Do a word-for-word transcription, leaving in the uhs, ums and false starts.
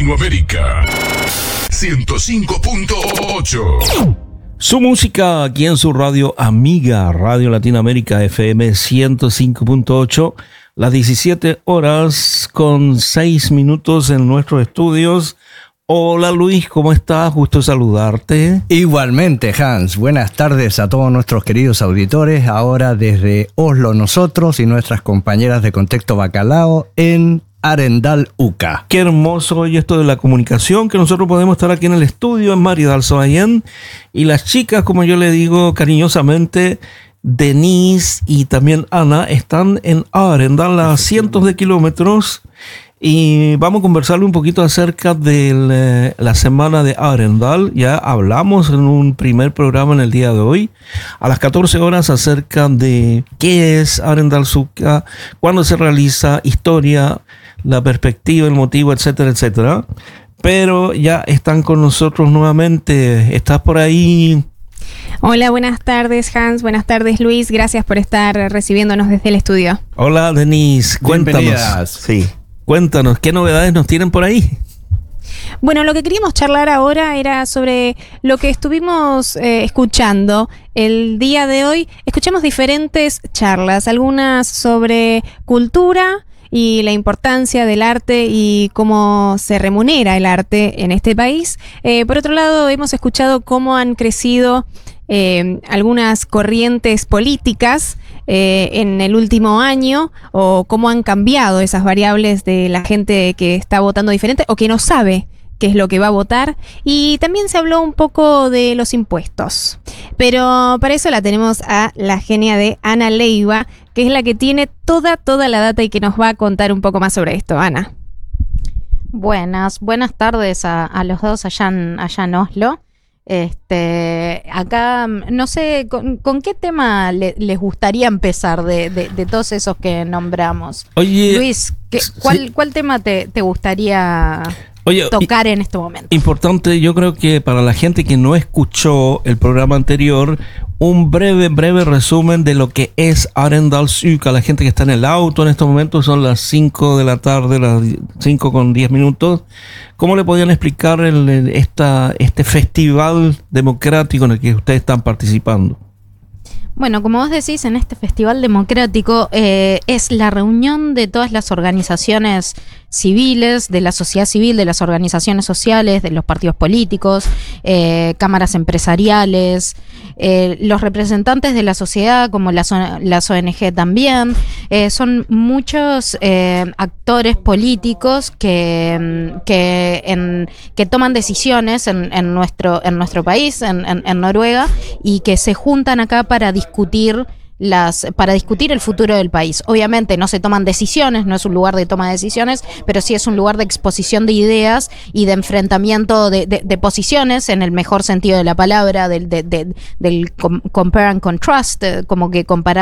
Latinoamérica ciento cinco punto ocho. Su música aquí en su radio amiga, Radio Latinoamérica F M ciento cinco punto ocho, las diecisiete horas con seis minutos en nuestros estudios. Hola Luis, ¿cómo estás? Gusto saludarte. Igualmente, Hans. Buenas tardes a todos nuestros queridos auditores. Ahora desde Oslo nosotros y nuestras compañeras de Contexto Bacalao en Arendal, U C A. Qué hermoso hoy esto de la comunicación, que nosotros podemos estar aquí en el estudio en Maridal Soayén y las chicas, como yo le digo cariñosamente, Denise y también Ana, están en Arendal a cientos de kilómetros. Y vamos a conversarle un poquito acerca de la, la semana de Arendal. Ya hablamos en un primer programa en el día de hoy, a las catorce horas, acerca de qué es Arendal Suca, cuándo se realiza, historia, la perspectiva, el motivo, etcétera, etcétera. Pero ya están con nosotros nuevamente. ¿Estás por ahí? Hola, buenas tardes Hans, buenas tardes Luis. Gracias por estar recibiéndonos desde el estudio. Hola Denise, cuéntanos. Bienvenidas. Sí. Cuéntanos, ¿qué novedades nos tienen por ahí? Bueno, lo que queríamos charlar ahora era sobre lo que estuvimos eh, escuchando el día de hoy. Escuchamos diferentes charlas, algunas sobre cultura y la importancia del arte y cómo se remunera el arte en este país. Eh, por otro lado, hemos escuchado cómo han crecido eh, algunas corrientes políticas eh, en el último año, o cómo han cambiado esas variables de la gente que está votando diferente o que no sabe qué es lo que va a votar. Y también se habló un poco de los impuestos. Pero para eso la tenemos a la genia de Ana Leiva, que es la que tiene toda, toda la data y que nos va a contar un poco más sobre esto. Ana. Buenas, buenas tardes a, a los dos allá en, allá en Oslo. Este, acá, no sé, ¿con, con qué tema le, les gustaría empezar de, de, de todos esos que nombramos? Oye, Luis, ¿qué, cuál, sí. ¿cuál tema te, te gustaría Oye, tocar en este momento? Importante, yo creo que para la gente que no escuchó el programa anterior, un breve, breve resumen de lo que es Arendal Suca. La gente que está en el auto en estos momentos, son las cinco de la tarde, las cinco con diez minutos. ¿Cómo le podían explicar el, el, esta, este festival democrático en el que ustedes están participando? Bueno, como vos decís, en este festival democrático eh, es la reunión de todas las organizaciones civiles, de la sociedad civil, de las organizaciones sociales, de los partidos políticos, eh, cámaras empresariales, eh, los representantes de la sociedad, como las, las O N G también. Eh, son muchos eh, actores políticos que, que, en, que toman decisiones en, en, nuestro, en nuestro país, en, en, en Noruega, y que se juntan acá para discutir las para discutir el futuro del país. Obviamente no se toman decisiones, no es un lugar de toma de decisiones, pero sí es un lugar de exposición de ideas y de enfrentamiento de, de, de posiciones, en el mejor sentido de la palabra, del, de, de, del compare and contrast, como que comparar